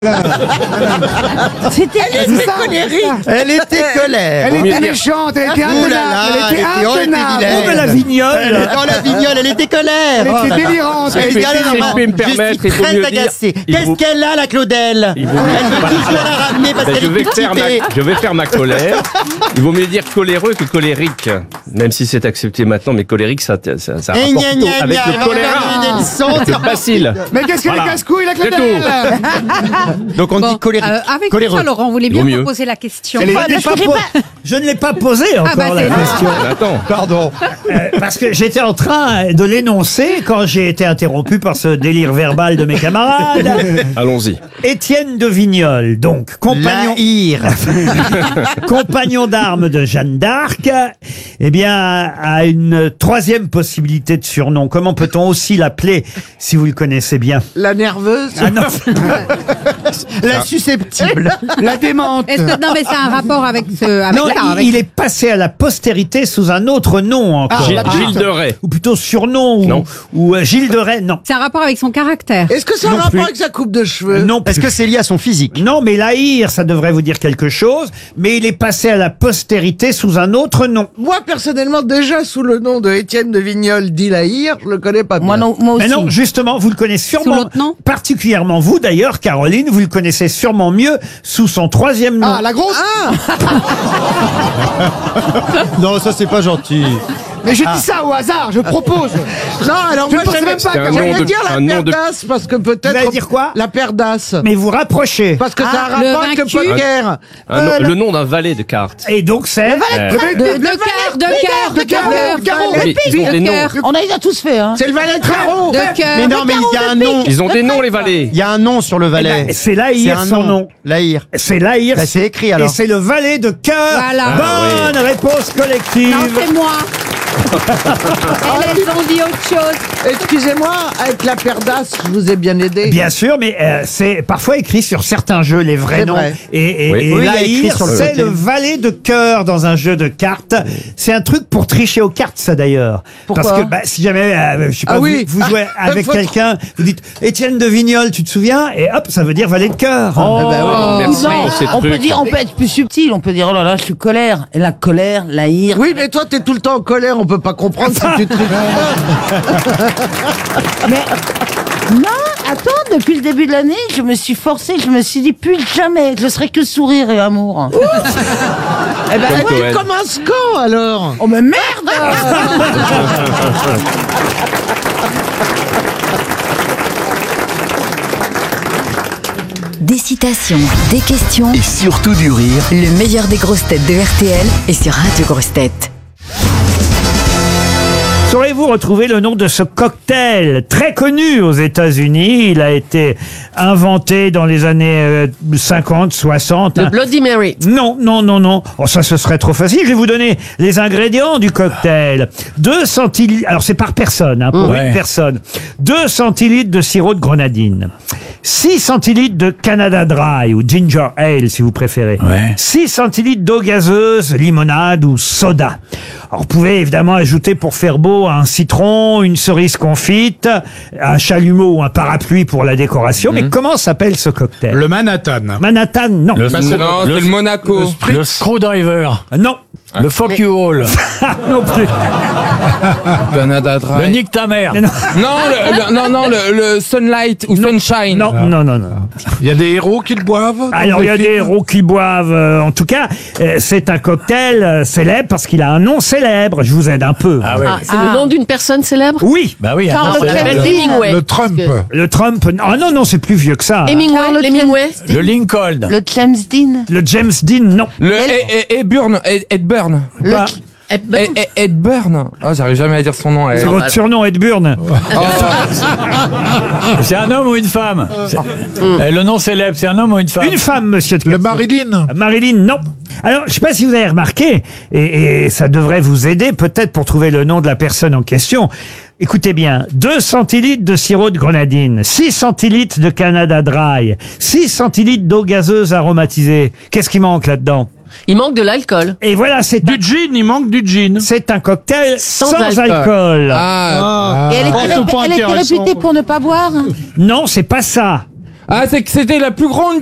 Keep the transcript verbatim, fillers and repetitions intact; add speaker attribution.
Speaker 1: C'était
Speaker 2: Elle était colérique.
Speaker 3: Elle était colère.
Speaker 2: Elle était méchante, elle était
Speaker 3: Ouh là là,
Speaker 2: intenable. Elle était
Speaker 3: elle était- oh, elle était
Speaker 2: intenable.
Speaker 3: vilaine.
Speaker 4: Oh, mais la
Speaker 3: Elle
Speaker 4: vignole.
Speaker 3: était dans la vignole, elle était colère.
Speaker 2: Elle
Speaker 3: Oh
Speaker 2: était
Speaker 3: là là.
Speaker 2: délirante.
Speaker 3: Elle
Speaker 2: Elle
Speaker 3: était
Speaker 2: était
Speaker 3: alors,
Speaker 2: délirante.
Speaker 3: moi,
Speaker 5: peux me permettre,
Speaker 3: je
Speaker 5: il
Speaker 3: suis
Speaker 5: vaut
Speaker 3: très
Speaker 5: mieux dire-
Speaker 3: agacée.
Speaker 5: il
Speaker 3: Qu'est-ce
Speaker 5: vaut-
Speaker 3: qu'elle a, la Claudel?
Speaker 5: Il vaut mieux-
Speaker 3: Elle veut toujours la ramener parce
Speaker 5: Ben,
Speaker 3: qu'elle
Speaker 5: je, vais
Speaker 3: est
Speaker 5: faire ma,
Speaker 3: excitée.
Speaker 5: je vais faire ma colère. Il vaut mieux dire coléreux que colérique. Même si c'est accepté maintenant, mais colérique, ça, ça, ça
Speaker 3: Et
Speaker 5: rapporte
Speaker 3: gna,
Speaker 5: plutôt
Speaker 3: gna,
Speaker 5: avec
Speaker 3: gna,
Speaker 5: le
Speaker 3: elle va
Speaker 5: choléra.
Speaker 3: faire des leçons.
Speaker 5: C'est facile.
Speaker 2: Mais qu'est-ce qu'elle est
Speaker 5: Voilà.
Speaker 2: casse-couille, la
Speaker 5: C'est
Speaker 2: Claudel?
Speaker 3: Donc on dit colérique.
Speaker 1: Euh, avec
Speaker 3: coléreux.
Speaker 1: ça, Laurent, vous voulez
Speaker 5: Il
Speaker 1: bien
Speaker 5: vaut
Speaker 1: me
Speaker 5: mieux.
Speaker 1: poser la question.
Speaker 4: Je, l'ai pas po- je ne l'ai pas posé encore
Speaker 1: bah,
Speaker 4: la
Speaker 1: c'est-
Speaker 4: question.
Speaker 5: Attends.
Speaker 3: Pardon.
Speaker 4: Euh, parce que j'étais en train de l'énoncer quand j'ai été interrompu par ce délire verbal de mes camarades.
Speaker 5: Allons-y.
Speaker 4: Étienne de Vignol, donc compagnon,
Speaker 3: Lahire.
Speaker 4: compagnon d'armes de Jeanne d'Arc, eh bien, a une troisième possibilité de surnom. Comment peut-on aussi l'appeler, si vous le connaissez bien?
Speaker 2: La nerveuse.
Speaker 4: Ah non,
Speaker 3: La susceptible.
Speaker 2: La démente.
Speaker 1: Est-ce que, non, mais c'est un rapport avec ce, avec
Speaker 4: non,
Speaker 1: ça,
Speaker 4: il,
Speaker 1: avec-
Speaker 4: il est passé à la postérité sous un autre nom encore.
Speaker 5: Gilles,
Speaker 2: la
Speaker 5: Gilles de Rais.
Speaker 4: Ou plutôt surnom, ou,
Speaker 5: Non.
Speaker 4: ou euh, Gilles de Rais, non.
Speaker 1: c'est un rapport avec son caractère.
Speaker 2: Est-ce que c'est un
Speaker 4: Non
Speaker 2: rapport
Speaker 4: plus.
Speaker 2: avec sa coupe de cheveux?
Speaker 4: Euh, non
Speaker 3: Est-ce
Speaker 4: plus.
Speaker 3: que c'est lié à son physique?
Speaker 4: Non, mais Lahire, ça devrait vous dire quelque chose, mais il est passé à la postérité sous un autre nom.
Speaker 2: Moi, personnellement, déjà sous le nom de Étienne de Vignol dit Lahire, je le connais pas bien.
Speaker 6: Moi non, moi aussi.
Speaker 4: Mais non, justement, vous le connaissez
Speaker 1: Sous
Speaker 4: sûrement,
Speaker 1: l'autre nom
Speaker 4: particulièrement vous d'ailleurs, Caroline, vous le connaissez sûrement mieux sous son troisième nom.
Speaker 2: Ah, la grosse. Ah,
Speaker 3: Non, ça c'est pas gentil.
Speaker 2: mais je dis ça au hasard, je propose. Non, alors
Speaker 3: Je
Speaker 2: moi,
Speaker 3: pensais
Speaker 2: j'allais
Speaker 3: même pas
Speaker 5: C'est un
Speaker 2: pas.
Speaker 5: nom
Speaker 2: J'allais
Speaker 5: de-
Speaker 2: dire
Speaker 5: un
Speaker 2: la
Speaker 5: nom
Speaker 2: paire
Speaker 5: de-
Speaker 2: d'as parce que peut-être.
Speaker 4: Vous allez dire quoi?
Speaker 2: La paire d'as.
Speaker 4: Mais vous rapprochez.
Speaker 2: Parce que ça a un
Speaker 1: le
Speaker 2: rapport avec le
Speaker 1: vaincu.
Speaker 2: poker.
Speaker 5: Un
Speaker 2: Euh,
Speaker 5: nom-
Speaker 2: la-
Speaker 5: le nom d'un valet de cartes.
Speaker 4: Et donc c'est...
Speaker 5: Euh,
Speaker 1: De, de cœur, de cœur, de cœur,
Speaker 2: de carreau.
Speaker 5: mais ils ont
Speaker 1: de
Speaker 5: des noms.
Speaker 1: cœur,
Speaker 6: On a, ils ont tous fait, hein.
Speaker 2: C'est le valet de carreau.
Speaker 1: de cœur.
Speaker 3: Mais non, mais il y a un nom.
Speaker 5: Ils ont des noms, les valets.
Speaker 3: Il y a un nom sur le valet.
Speaker 4: ben, c'est Lahire,
Speaker 3: un
Speaker 4: son nom.
Speaker 3: Lahire.
Speaker 4: C'est Lahire.
Speaker 3: Bah, c'est écrit
Speaker 4: Et
Speaker 3: alors.
Speaker 4: c'est le valet de cœur.
Speaker 1: Voilà.
Speaker 4: Bonne réponse collective.
Speaker 1: Non, c'est moi. Elles, elles ont dit autre chose.
Speaker 2: Excusez-moi, avec la paire d'as, je vous ai bien aidé.
Speaker 4: Bien sûr, mais euh, c'est parfois écrit sur certains jeux les vrais
Speaker 2: C'est
Speaker 4: noms.
Speaker 2: vrai.
Speaker 4: Et, et,
Speaker 5: Oui.
Speaker 4: et
Speaker 3: Oui, il y a écrit
Speaker 4: Lahire,
Speaker 3: sur le
Speaker 4: c'est
Speaker 3: côté.
Speaker 4: le valet de cœur dans un jeu de cartes. C'est un truc pour tricher aux cartes, ça d'ailleurs.
Speaker 2: Pourquoi
Speaker 4: Parce que bah, si jamais, euh, je sais pas,
Speaker 2: Ah
Speaker 4: vous,
Speaker 2: oui.
Speaker 4: vous jouez
Speaker 2: Ah,
Speaker 4: avec
Speaker 2: faut-
Speaker 4: quelqu'un, vous dites Étienne de Vignol, tu te souviens? Et hop, ça veut dire valet de cœur.
Speaker 2: Oh.
Speaker 5: Merci
Speaker 6: Non,
Speaker 5: pour ces
Speaker 6: on peut
Speaker 5: trucs.
Speaker 6: dire, on peut être plus subtil. On peut dire, oh là là, je suis colère. Et la colère, la ire.
Speaker 2: Oui, mais toi, t'es tout le temps en colère, on peut pas comprendre si tu te
Speaker 6: Mais non, attends, depuis le début de l'année, je me suis forcée, je me suis dit plus jamais, je serai que sourire et amour.
Speaker 2: Eh ben,
Speaker 5: Comme
Speaker 2: oui,
Speaker 5: Cohen.
Speaker 2: comme un scan, alors.
Speaker 6: Oh mais merde.
Speaker 7: Des citations, des questions,
Speaker 8: Et surtout du rire.
Speaker 7: le meilleur des grosses têtes de R T L est sur Radio Grosses Têtes.
Speaker 4: Saurez-vous retrouver le nom de ce cocktail très connu aux États-Unis? Il a été inventé dans les années euh, cinquante, soixante.
Speaker 9: Le Bloody Mary.
Speaker 4: Non, non, non, non. Oh, ça, ce serait trop facile. Je vais vous donner les ingrédients du cocktail. deux centilitres, alors c'est par personne, hein, pour Ouais. une personne. deux centilitres de sirop de grenadine. six centilitres de Canada Dry ou Ginger Ale, si vous préférez. Ouais. six centilitres d'eau gazeuse, limonade ou soda. Alors, vous pouvez évidemment ajouter pour faire beau un citron, une cerise confite, un chalumeau ou un parapluie pour la décoration. Mais comment s'appelle ce cocktail?
Speaker 10: Le Manhattan.
Speaker 4: Manhattan, non.
Speaker 10: Le,
Speaker 5: Non, c'est le Monaco.
Speaker 10: le Screwdriver.
Speaker 4: Non.
Speaker 10: Le Fuck You All.
Speaker 4: non plus.
Speaker 5: Canada
Speaker 10: Le
Speaker 5: Dry.
Speaker 10: Nick ta mère.
Speaker 4: Non,
Speaker 5: Non, le, le- non, non, le, le Sunlight ou Sunshine.
Speaker 4: non, non, non, non.
Speaker 10: Il y a des héros qui le boivent.
Speaker 4: Alors, il y a des héros qui boivent. euh, en tout cas, euh, c'est un cocktail euh, célèbre parce qu'il a un nom célèbre. Je vous aide un peu.
Speaker 10: Ah ouais.
Speaker 9: Ah, c'est le nom d'une personne célèbre?
Speaker 4: Oui.
Speaker 10: Bah oui.
Speaker 9: Charles
Speaker 10: attends, c'est-
Speaker 9: Hemingway.
Speaker 10: Le Trump.
Speaker 4: Le Trump. Ah non, non, c'est plus vieux que ça.
Speaker 9: Hemingway, Hemingway.
Speaker 10: Le Lincoln.
Speaker 6: Le James Dean.
Speaker 4: Le James Dean, non.
Speaker 5: Le Ed, Ed Burn. Ed, Ed Burn.
Speaker 4: Pas-
Speaker 9: Eh ben,
Speaker 5: Ed, Ed- Ed Burn. Ah, j'arrive jamais à dire son nom.
Speaker 4: C'est
Speaker 5: eh.
Speaker 4: votre surnom, Ed Burn.
Speaker 10: C'est un homme ou une femme C'est- Eh, Le nom célèbre, c'est un homme ou une femme
Speaker 4: Une femme, monsieur. de
Speaker 10: Le
Speaker 4: Kersauzon.
Speaker 10: Marilyn.
Speaker 4: Marilyn, non. Alors, je sais pas si vous avez remarqué, et, et ça devrait vous aider peut-être pour trouver le nom de la personne en question. Écoutez bien, deux centilitres de sirop de grenadine, six centilitres de Canada Dry, six centilitres d'eau gazeuse aromatisée. Qu'est-ce qui manque là-dedans?
Speaker 9: il manque de l'alcool.
Speaker 4: Et voilà, c'est un,
Speaker 10: Du gin, il manque du gin.
Speaker 4: c'est un cocktail sans,
Speaker 9: Sans
Speaker 4: alcool.
Speaker 9: alcool.
Speaker 5: Ah,
Speaker 6: Et elle était,
Speaker 10: c'est pas
Speaker 6: elle était
Speaker 10: intéressant.
Speaker 6: réputée pour ne pas boire.
Speaker 4: Non, c'est pas ça.
Speaker 10: Ah, c'est que c'était la plus grande